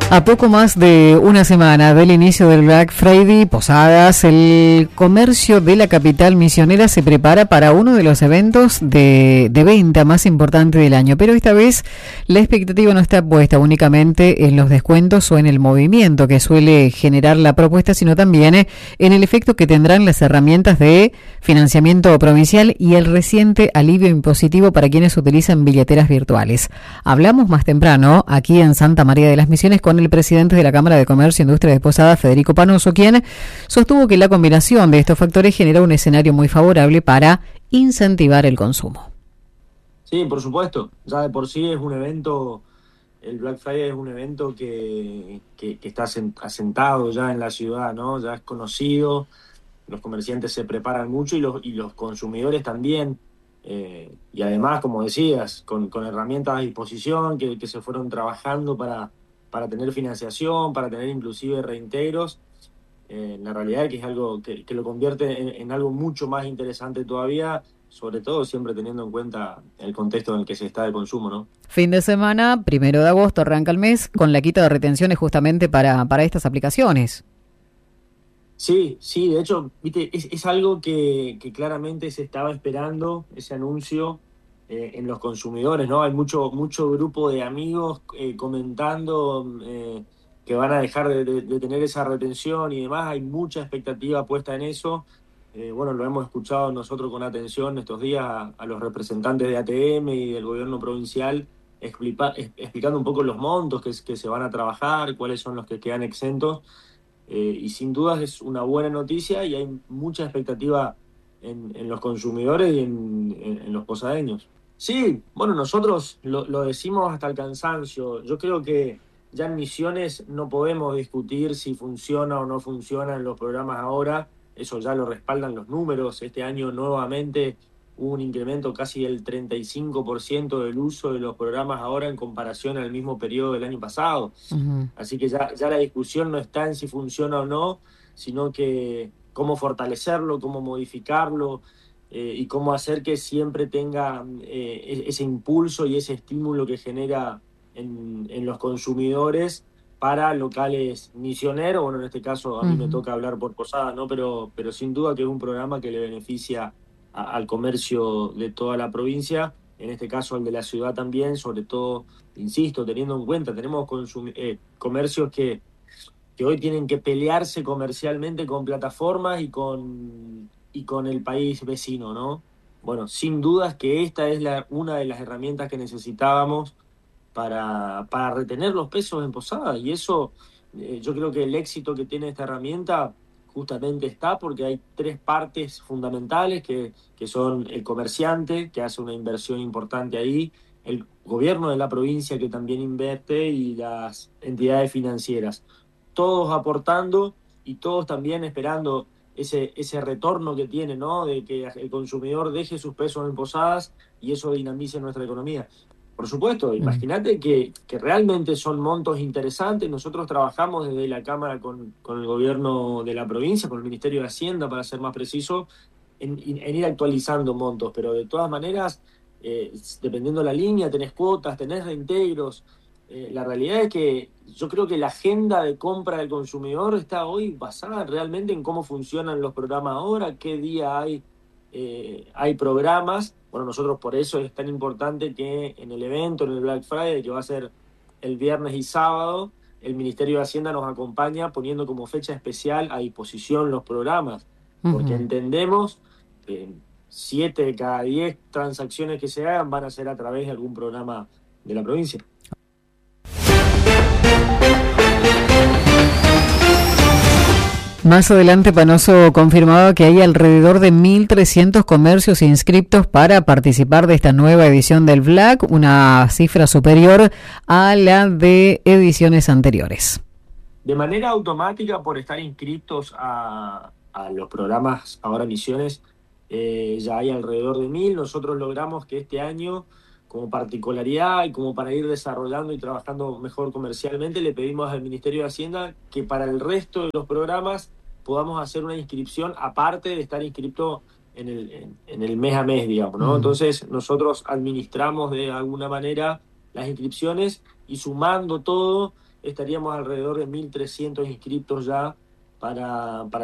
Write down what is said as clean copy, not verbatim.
A poco más de una semana del inicio del Black Friday, Posadas, el comercio de la capital misionera se prepara para uno de los eventos de venta más importantes del año. Pero esta vez la expectativa no está puesta únicamente en los descuentos o en el movimiento que suele generar la propuesta, sino también en el efecto que tendrán las herramientas de financiamiento provincial y el reciente alivio impositivo para quienes utilizan billeteras virtuales. Hablamos más temprano aquí en Santa María de las Misiones con el presidente de la Cámara de Comercio e Industria de Posadas, Federico Panoso, quien sostuvo que la combinación de estos factores genera un escenario muy favorable para incentivar el consumo. Sí, por supuesto. Ya de por sí es un evento, el Black Friday es un evento que está asentado ya en la ciudad, ¿no? Ya es conocido, los comerciantes se preparan mucho y los consumidores también. Y además, como decías, con herramientas a disposición que se fueron trabajando para tener financiación, para tener inclusive reintegros. La realidad es que es algo que lo convierte en algo mucho más interesante todavía, sobre todo siempre teniendo en cuenta el contexto en el que se está de consumo, ¿no? Fin de semana, 1 de agosto, arranca el mes con la quita de retenciones justamente para estas aplicaciones. Sí, de hecho, viste, es algo que claramente se estaba esperando, ese anuncio en los consumidores, ¿no? Hay mucho grupo de amigos comentando que van a dejar de tener esa retención y demás. Hay mucha expectativa puesta en eso. Bueno, lo hemos escuchado nosotros con atención estos días a los representantes de ATM y del gobierno provincial explicando un poco los montos que se van a trabajar, cuáles son los que quedan exentos. Y sin dudas es una buena noticia y hay mucha expectativa en los consumidores y en los posadeños. Sí, bueno, nosotros lo decimos hasta el cansancio. Yo creo que ya en Misiones no podemos discutir si funciona o no funcionan los programas ahora. Eso ya lo respaldan los números. Este año nuevamente hubo un incremento casi del 35% del uso de los programas ahora en comparación al mismo periodo del año pasado. Uh-huh. Así que ya la discusión no está en si funciona o no, sino que cómo fortalecerlo, cómo modificarlo y cómo hacer que siempre tenga ese impulso y ese estímulo que genera en los consumidores para locales misioneros. Bueno, en este caso a mí me toca hablar por Posada, ¿no? Pero sin duda que es un programa que le beneficia al comercio de toda la provincia, en este caso al de la ciudad también, sobre todo, insisto, teniendo en cuenta, tenemos comercios que hoy tienen que pelearse comercialmente con plataformas y con el país vecino, ¿no? Bueno, sin dudas que esta es una de las herramientas que necesitábamos para retener los pesos en Posada, y eso yo creo que el éxito que tiene esta herramienta justamente está porque hay tres partes fundamentales que son el comerciante, que hace una inversión importante ahí, el gobierno de la provincia que también invierte y las entidades financieras, todos aportando y todos también esperando ese retorno que tiene, ¿no? De que el consumidor deje sus pesos en Posadas y eso dinamice nuestra economía. Por supuesto, imagínate que realmente son montos interesantes. Nosotros trabajamos desde la Cámara con el gobierno de la provincia, con el Ministerio de Hacienda, para ser más preciso, en ir actualizando montos, pero de todas maneras, dependiendo de la línea, tenés cuotas, tenés reintegros. La realidad es que yo creo que la agenda de compra del consumidor está hoy basada realmente en cómo funcionan los programas ahora, qué día hay programas. Bueno, nosotros por eso es tan importante que en el evento, en el Black Friday, que va a ser el viernes y sábado, el Ministerio de Hacienda nos acompaña poniendo como fecha especial a disposición los programas, porque entendemos que 7 de cada 10 transacciones que se hagan van a ser a través de algún programa de la provincia. Más adelante, Panoso confirmaba que hay alrededor de 1.300 comercios inscriptos para participar de esta nueva edición del Black, una cifra superior a la de ediciones anteriores. De manera automática, por estar inscriptos a los programas ahora Misiones, ya hay alrededor de 1.000. Nosotros logramos que este año, como particularidad y como para ir desarrollando y trabajando mejor comercialmente, le pedimos al Ministerio de Hacienda que para el resto de los programas podamos hacer una inscripción aparte de estar inscripto en el mes a mes, digamos, ¿no? Entonces nosotros administramos de alguna manera las inscripciones y sumando todo, estaríamos alrededor de 1.300 inscriptos ya para